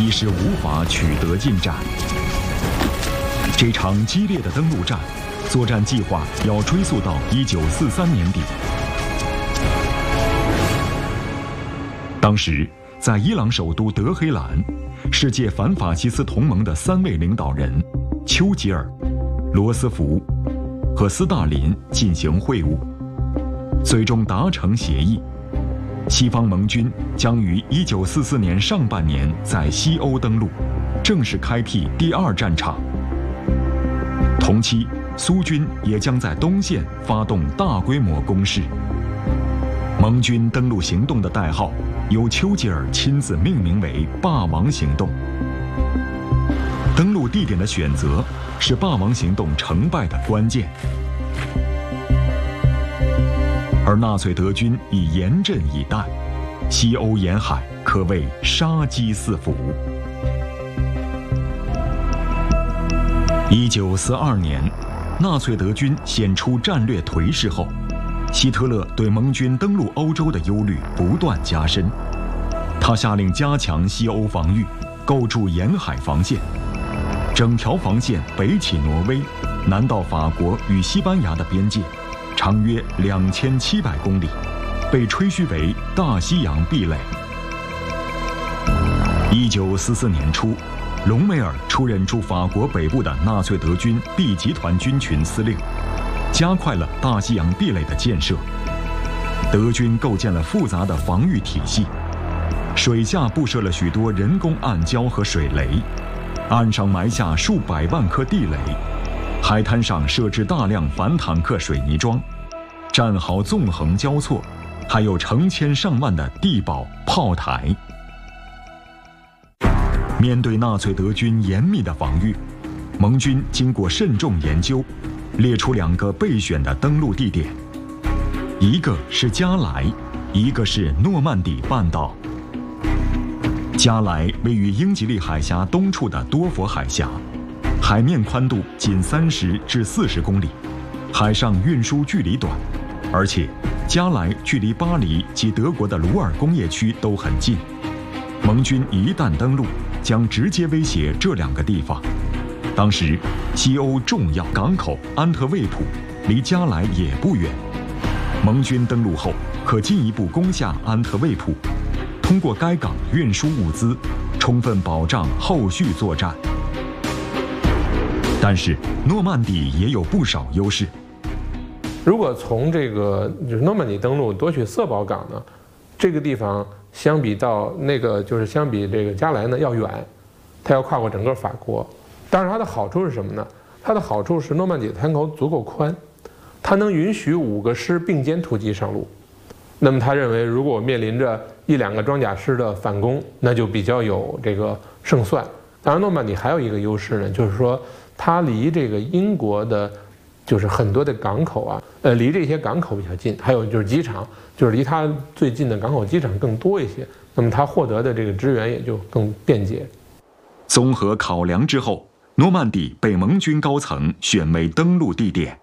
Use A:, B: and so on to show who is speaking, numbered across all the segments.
A: 一时无法取得进展。这场激烈的登陆战，作战计划要追溯到1943年底。当时，在伊朗首都德黑兰，世界反法西斯同盟的3位领导人丘吉尔、罗斯福和斯大林进行会晤，最终达成协议。西方盟军将于1944年上半年在西欧登陆，正式开辟第2战场。同期，苏军也将在东线发动大规模攻势。盟军登陆行动的代号由丘吉尔亲自命名为“霸王行动”。登陆地点的选择是霸王行动成败的关键，而纳粹德军已严阵以待，西欧沿海可谓杀机四伏。1942年，纳粹德军显出战略颓势后，希特勒对盟军登陆欧洲的忧虑不断加深。他下令加强西欧防御，构筑沿海防线。整条防线北起挪威，南到法国与西班牙的边界，长约2700公里，被吹嘘为大西洋壁垒。1944年初，隆美尔出任驻法国北部的纳粹德军 B 集团军群司令，加快了大西洋壁垒的建设。德军构建了复杂的防御体系，水下布设了许多人工暗礁和水雷，岸上埋下数百万颗地雷，海滩上设置大量反坦克水泥桩，战壕纵横交错，还有成千上万的地堡、炮台。面对纳粹德军严密的防御，盟军经过慎重研究，列出2个备选的登陆地点，一个是加莱，一个是诺曼底半岛。加莱位于英吉利海峡东处的多佛海峡，海面宽度仅30至40公里，海上运输距离短，而且加莱距离巴黎及德国的鲁尔工业区都很近。盟军一旦登陆，将直接威胁这2个地方。当时，西欧重要港口安特卫普离加莱也不远，盟军登陆后可进一步攻下安特卫普，通过该港运输物资，充分保障后续作战。但是，诺曼底也有不少优势。
B: 如果从这个就是诺曼底登陆夺取色保港呢，这个地方相比到那个就是相比这个加莱呢要远，它要跨过整个法国。当然，它的好处是什么呢？它的好处是诺曼底的滩口足够宽，它能允许5个师并肩突击上路。那么他认为，如果我面临着1、2个装甲师的反攻，那就比较有这个胜算。当然，诺曼底还有一个优势呢，就是说它离这个英国的，就是很多的港口啊，离这些港口比较近，还有就是机场，就是离它最近的港口机场更多一些，那么它获得的这个支援也就更便捷。
A: 综合考量之后，诺曼底被盟军高层选为登陆地点。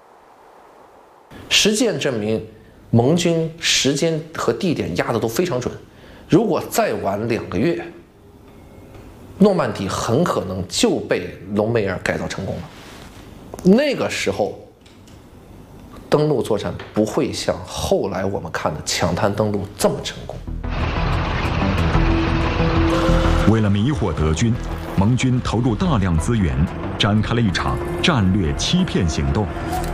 C: 实践证明，盟军时间和地点压得都非常准。如果再晚2个月，诺曼底很可能就被隆美尔改造成功了。那个时候，登陆作战不会像后来我们看的抢滩登陆这么成功。
A: 为了迷惑德军，盟军投入大量资源，展开了一场战略欺骗行动。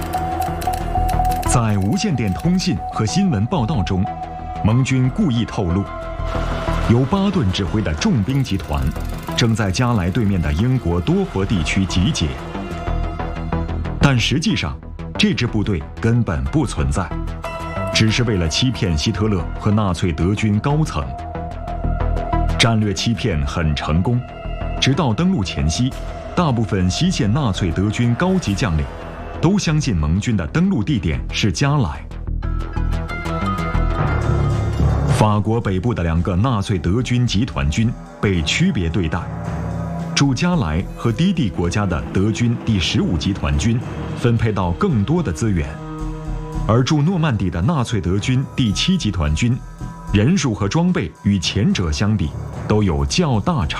A: 在无线电通信和新闻报道中，盟军故意透露，由巴顿指挥的重兵集团正在加莱对面的英国多佛地区集结。但实际上，这支部队根本不存在，只是为了欺骗希特勒和纳粹德军高层。战略欺骗很成功，直到登陆前夕，大部分西线纳粹德军高级将领都相信盟军的登陆地点是加莱。法国北部的2个纳粹德军集团军被区别对待，驻加莱和低地国家的德军第15集团军分配到更多的资源，而驻诺曼底的纳粹德军第7集团军人数和装备与前者相比都有较大差